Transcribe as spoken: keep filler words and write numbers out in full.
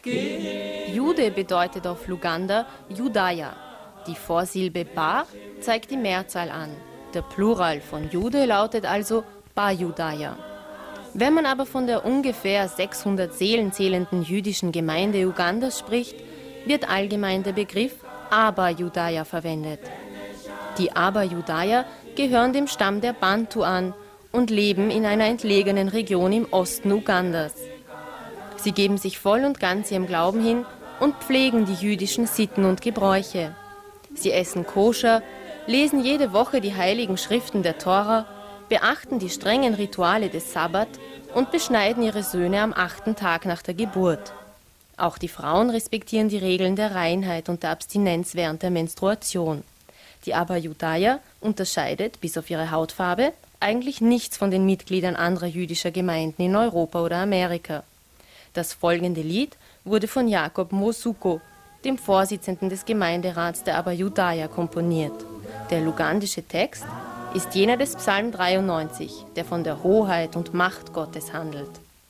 Jude bedeutet auf Luganda Judaya. Die Vorsilbe Ba zeigt die Mehrzahl an. Der Plural von Jude lautet also Ba Judaya. Wenn man aber von der ungefähr sechshundert Seelen zählenden jüdischen Gemeinde Ugandas spricht, wird allgemein der Begriff Aba Judaya verwendet. Die Aba Judaya gehören dem Stamm der Bantu an und leben in einer entlegenen Region im Osten Ugandas. Sie geben sich voll und ganz ihrem Glauben hin und pflegen die jüdischen Sitten und Gebräuche. Sie essen koscher, lesen jede Woche die heiligen Schriften der Tora, beachten die strengen Rituale des Sabbat und beschneiden ihre Söhne am achten Tag nach der Geburt. Auch die Frauen respektieren die Regeln der Reinheit und der Abstinenz während der Menstruation. Die Aba Judaya unterscheidet, bis auf ihre Hautfarbe, eigentlich nichts von den Mitgliedern anderer jüdischer Gemeinden in Europa oder Amerika. Das folgende Lied wurde von Jakob Mosuko, dem Vorsitzenden des Gemeinderats der Aba Judaya, komponiert. Der lugandische Text ist jener des Psalm dreiundneunzig, der von der Hoheit und Macht Gottes handelt.